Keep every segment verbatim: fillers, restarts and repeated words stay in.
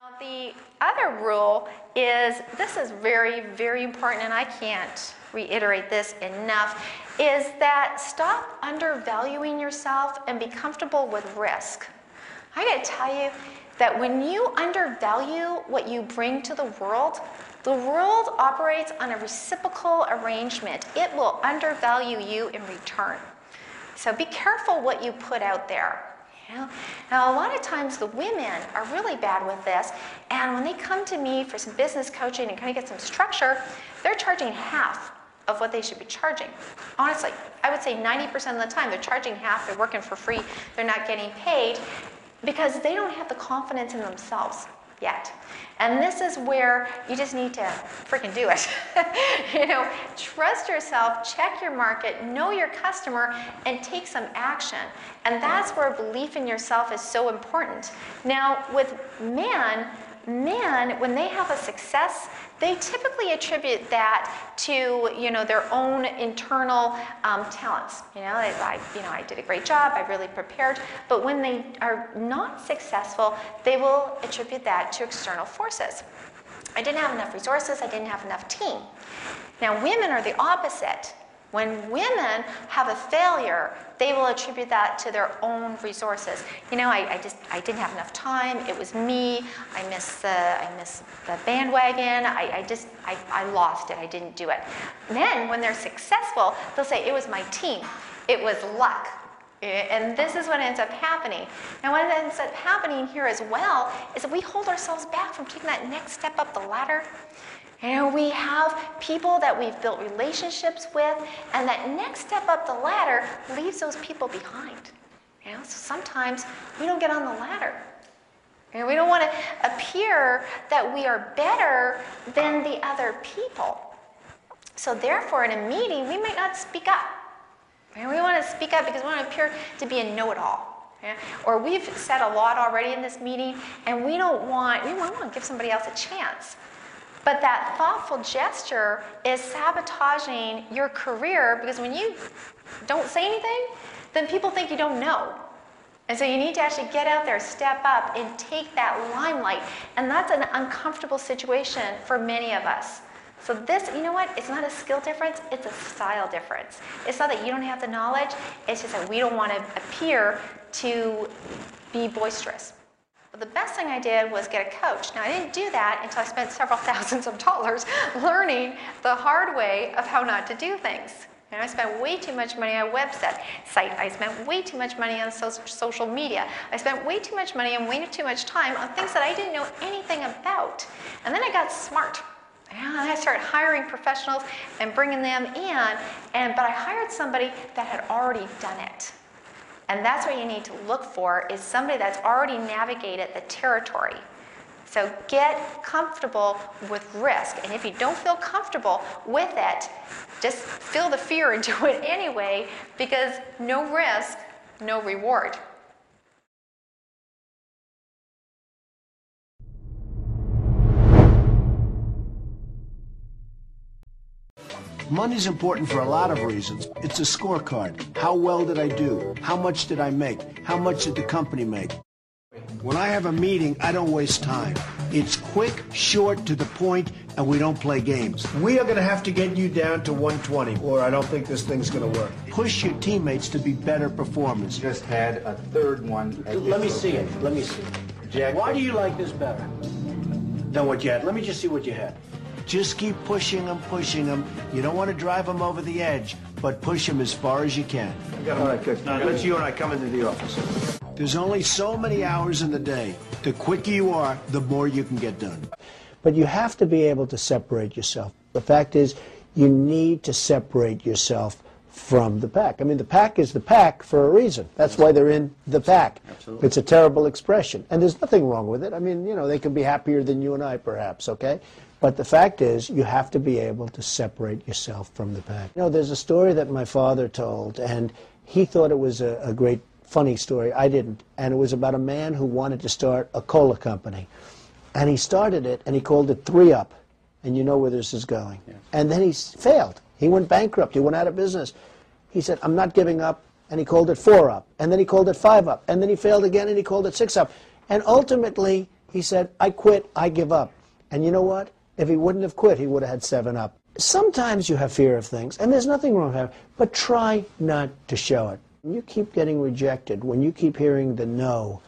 The other rule is, this is very, very important, and I can't reiterate this enough, is that stop undervaluing yourself and be comfortable with risk. I gotta tell you that when you undervalue what you bring to the world, the world operates on a reciprocal arrangement. It will undervalue you in return. So be careful what you put out there. You know? Now, a lot of times the women are really bad with this, and when they come to me for some business coaching and kind of get some structure, they're charging half of what they should be charging. Honestly, I would say ninety percent of the time they're charging half, they're working for free, they're not getting paid, because they don't have the confidence in themselves yet. And this is where you just need to freaking do it. You know, trust yourself, check your market, know your customer, and take some action. And that's where belief in yourself is so important. Now, with men, men, when they have a success, they typically attribute that to, you know, their own internal um, talents. You know, they, I, you know, I did a great job, I really prepared. But when they are not successful, they will attribute that to external forces. I didn't have enough resources, I didn't have enough team. Now, women are the opposite. When women have a failure, they will attribute that to their own resources. You know, I, I just, I didn't have enough time, it was me, I missed the, I missed the bandwagon, I, I just, I, I lost it, I didn't do it. Then, when they're successful, they'll say, it was my team, it was luck. And this is what ends up happening. Now, what ends up happening here as well is that we hold ourselves back from taking that next step up the ladder. You know, we have people that we've built relationships with, and that next step up the ladder leaves those people behind. You know, so sometimes we don't get on the ladder. You know, we don't want to appear that we are better than the other people. So therefore, in a meeting, we might not speak up. You know, we want to speak up because we want to appear to be a know-it-all. Yeah? Or we've said a lot already in this meeting, and we don't want, we want to give somebody else a chance. But that thoughtful gesture is sabotaging your career, because when you don't say anything, then people think you don't know. And so you need to actually get out there, step up, and take that limelight. And that's an uncomfortable situation for many of us. So this, you know what, it's not a skill difference, it's a style difference. It's not that you don't have the knowledge, it's just that we don't want to appear to be boisterous. But the best thing I did was get a coach. Now, I didn't do that until I spent several thousands of dollars learning the hard way of how not to do things. And I spent way too much money on a website. I spent way too much money on so social media. I spent way too much money and way too much time on things that I didn't know anything about. And then I got smart. And I started hiring professionals and bringing them in. And, but I hired somebody that had already done it. And that's what you need to look for, is somebody that's already navigated the territory. So get comfortable with risk. And if you don't feel comfortable with it, just feel the fear and do it anyway, because no risk, no reward. Money's important for a lot of reasons. It's a scorecard. How well did I do? How much did I make? How much did the company make? When I have a meeting, I don't waste time. It's quick, short, to the point, and we don't play games. We are going to have to get you down to one twenty, or I don't think this thing's going to work. Push your teammates to be better performers. Just had a third one. Let me see it. Let me see it. Jack, why do you like this better than what you had? Let me just see what you had. Just keep pushing them, pushing them. You don't want to drive them over the edge, but push them as far as you can. All right, good. Now, let's you and I come into the office. There's only so many hours in the day. The quicker you are, the more you can get done. But you have to be able to separate yourself. The fact is, you need to separate yourself from the pack. I mean, the pack is the pack for a reason. That's why they're in the pack. Absolutely. It's a terrible expression. And there's nothing wrong with it. I mean, you know, they can be happier than you and I, perhaps, okay? But the fact is, you have to be able to separate yourself from the pack. You know, there's a story that my father told, and he thought it was a, a great, funny story. I didn't. And it was about a man who wanted to start a cola company. And he started it, and he called it Three Up. And you know where this is going. Yes. And then he failed. He went bankrupt. He went out of business. He said, I'm not giving up. And he called it Four Up. And then he called it Five Up. And then he failed again, and he called it Six Up. And ultimately, He said, I quit, I give up. And you know what? If he wouldn't have quit, he would have had seven up. Sometimes you have fear of things, and there's nothing wrong with that, but try not to show it. When you keep getting rejected, when you keep hearing the no,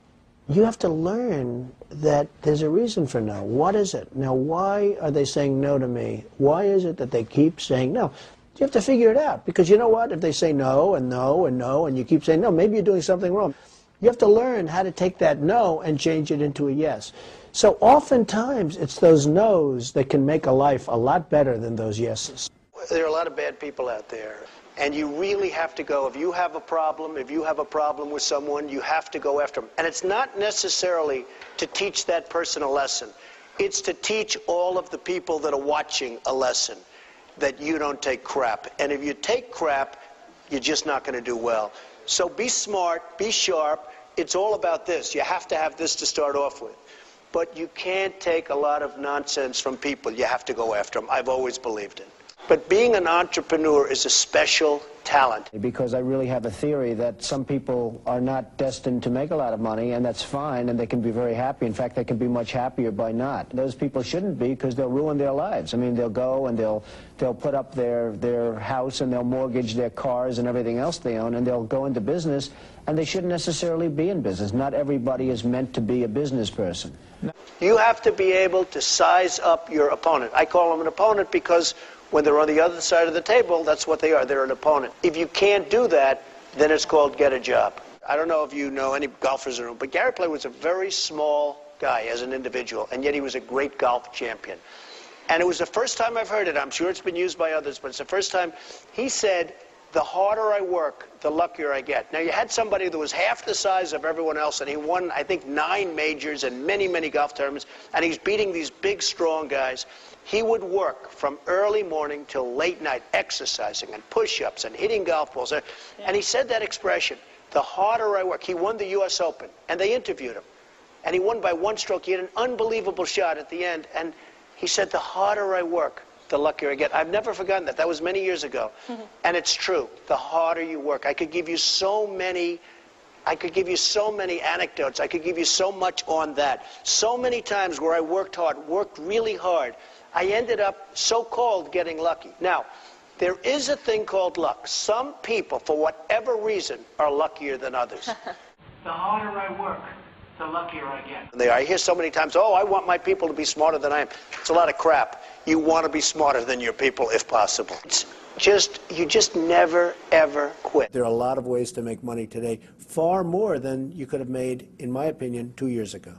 you have to learn that there's a reason for no. What is it? Now, why are they saying no to me? Why is it that they keep saying no? You have to figure it out, because you know what? If they say no and no and no, and you keep saying no, maybe you're doing something wrong. You have to learn how to take that no and change it into a yes. So oftentimes, it's those no's that can make a life a lot better than those yeses. There are a lot of bad people out there, and you really have to go. If you have a problem, if you have a problem with someone, you have to go after them. And it's not necessarily to teach that person a lesson. It's to teach all of the people that are watching a lesson, that you don't take crap. And if you take crap, you're just not going to do well. So be smart, be sharp. It's all about this. You have to have this to start off with. But you can't take a lot of nonsense from people. You have to go after them. I've always believed it. But being an entrepreneur is a special talent. Because I really have a theory that some people are not destined to make a lot of money, and that's fine, and they can be very happy. In fact, they can be much happier by not. Those people shouldn't be, because they'll ruin their lives. I mean, they'll go and they'll they'll put up their, their house, and they'll mortgage their cars and everything else they own, and they'll go into business, and they shouldn't necessarily be in business. Not everybody is meant to be a business person. You have to be able to size up your opponent. I call them an opponent because when they're on the other side of the table, that's what they are. They're an opponent. If you can't do that, then it's called get a job. I don't know if you know any golfers in the room, but Gary Player was a very small guy as an individual, and yet he was a great golf champion. And it was the first time I've heard it. I'm sure it's been used by others, but it's the first time he said, the harder I work, the luckier I get. Now, you had somebody that was half the size of everyone else, and he won, I think, nine majors and many, many golf tournaments, and he's beating these big, strong guys. He would work from early morning till late night, exercising and push-ups and hitting golf balls. Yeah. And he said that expression, the harder I work. He won the U S Open, and they interviewed him. And he won by one stroke. He had an unbelievable shot at the end, and he said, the harder I work, the luckier I get. I've never forgotten that. That was many years ago. Mm-hmm. And it's true. The harder you work. I could give you so many, I could give you so many anecdotes. I could give you so much on that. So many times where I worked hard, worked really hard, I ended up so-called getting lucky. Now, there is a thing called luck. Some people, for whatever reason, are luckier than others. The harder I work, the luckier I get. They are. I hear so many times, oh, I want my people to be smarter than I am. It's a lot of crap. You want to be smarter than your people if possible. It's just, you just never, ever quit. There are a lot of ways to make money today, far more than you could have made, in my opinion, two years ago.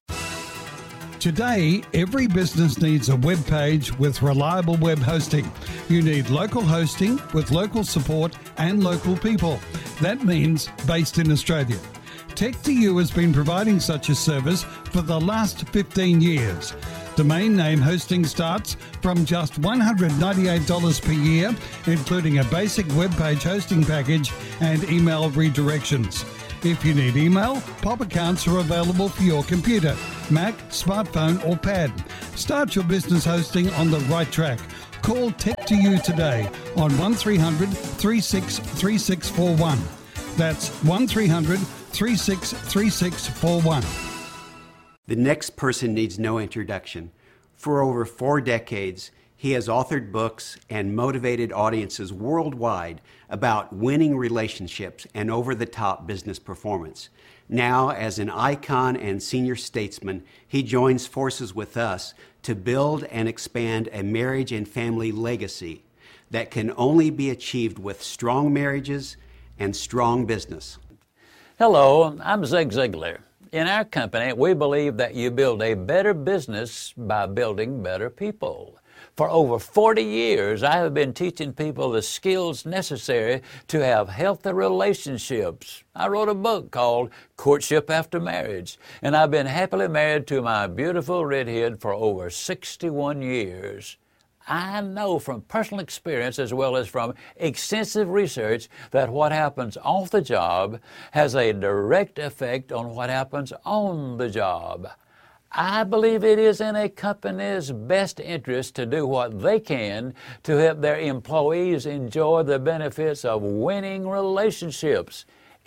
Today, every business needs a web page with reliable web hosting. You need local hosting with local support and local people. That means based in Australia. Tech two U has been providing such a service for the last fifteen years. Domain name hosting starts from just one hundred ninety-eight dollars per year, including a basic web page hosting package and email redirections. If you need email, pop accounts are available for your computer, Mac, smartphone or pad. Start your business hosting on the right track. Call Tech two U today on one three hundred, three six three six four one. That's one three hundred, three six three six four one. The next person needs no introduction. For over four decades, he has authored books and motivated audiences worldwide about winning relationships and over-the-top business performance. Now, as an icon and senior statesman, he joins forces with us to build and expand a marriage and family legacy that can only be achieved with strong marriages and strong business. Hello, I'm Zig Ziglar. In our company, we believe that you build a better business by building better people. For over forty years, I have been teaching people the skills necessary to have healthy relationships. I wrote a book called Courtship After Marriage, and I've been happily married to my beautiful redhead for over sixty-one years. I know from personal experience as well as from extensive research that what happens off the job has a direct effect on what happens on the job. I believe it is in a company's best interest to do what they can to help their employees enjoy the benefits of winning relationships.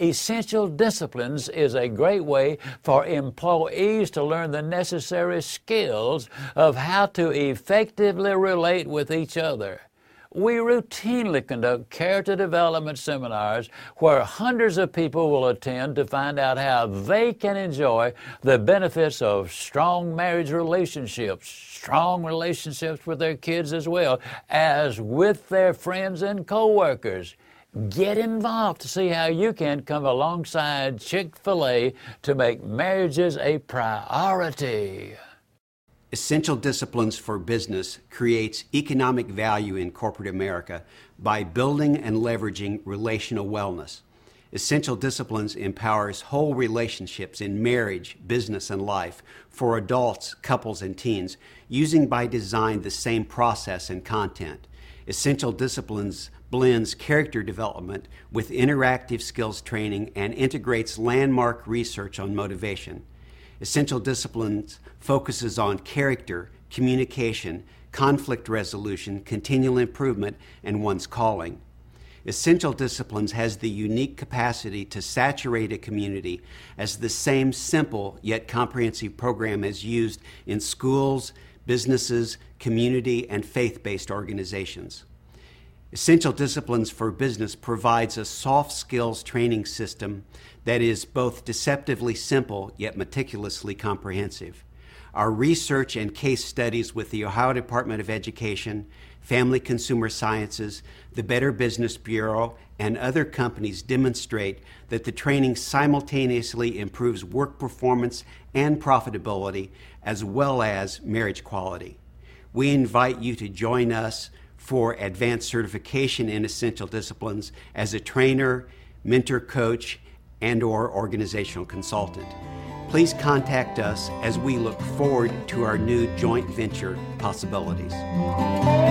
Essential Disciplines is a great way for employees to learn the necessary skills of how to effectively relate with each other. We routinely conduct character development seminars where hundreds of people will attend to find out how they can enjoy the benefits of strong marriage relationships, strong relationships with their kids as well as with their friends and co-workers. Get involved to see how you can come alongside Chick-fil-A to make marriages a priority. Essential Disciplines for Business creates economic value in corporate America by building and leveraging relational wellness. Essential Disciplines empowers whole relationships in marriage, business, and life for adults, couples, and teens, using by design the same process and content. Essential Disciplines blends character development with interactive skills training and integrates landmark research on motivation. Essential Disciplines focuses on character, communication, conflict resolution, continual improvement, and one's calling. Essential Disciplines has the unique capacity to saturate a community as the same simple yet comprehensive program is used in schools, businesses, community, and faith-based organizations. Essential Disciplines for Business provides a soft skills training system that is both deceptively simple yet meticulously comprehensive. Our research and case studies with the Ohio Department of Education, Family Consumer Sciences, the Better Business Bureau, and other companies demonstrate that the training simultaneously improves work performance and profitability as well as marriage quality. We invite you to join us for advanced certification in Essential Disciplines as a trainer, mentor, coach, and or organizational consultant. Please contact us as we look forward to our new joint venture possibilities.